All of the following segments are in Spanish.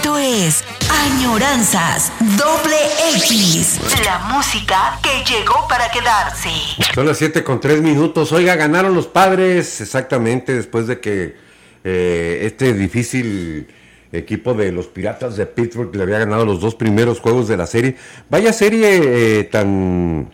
Esto es Añoranzas XX. La música que llegó para quedarse. Son las 7:03. Oiga, ganaron los Padres exactamente después de que este difícil equipo de los Piratas de Pittsburgh le había ganado los dos primeros juegos de la serie. Vaya serie tan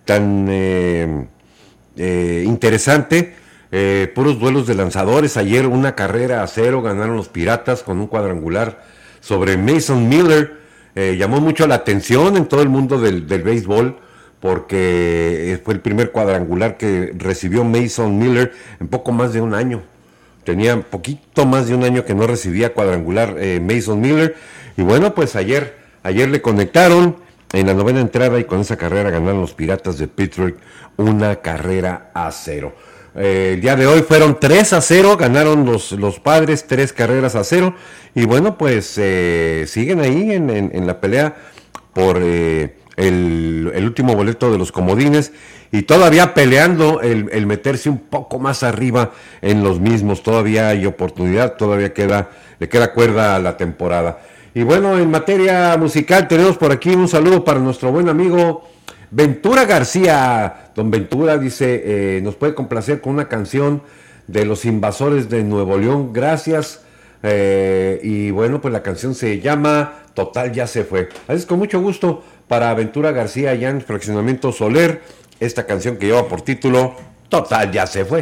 interesante. Puros duelos de lanzadores. Ayer 1-0 ganaron los Piratas con un cuadrangular sobre Mason Miller. Llamó mucho la atención en todo el mundo del béisbol, porque fue el primer cuadrangular que recibió Mason Miller en poco más de un año. Tenía poquito más de un año que no recibía cuadrangular Mason Miller. Y bueno, pues ayer le conectaron en la novena entrada y con esa carrera ganaron los Piratas de Pittsburgh 1-0. El día de hoy fueron 3-0, ganaron los Padres 3-0. Y bueno, pues siguen ahí en la pelea por el último boleto de los comodines, y todavía peleando el meterse un poco más arriba en los mismos. Todavía hay oportunidad, todavía le queda cuerda a la temporada. Y bueno, en materia musical tenemos por aquí un saludo para nuestro buen amigo Ventura García. Don Ventura dice, nos puede complacer con una canción de Los Invasores de Nuevo León. Gracias. Y bueno, pues la canción se llama Total Ya Se Fue. Así es, con mucho gusto para Ventura García allá en Fraccionamiento Soler, esta canción que lleva por título Total Ya Se Fue.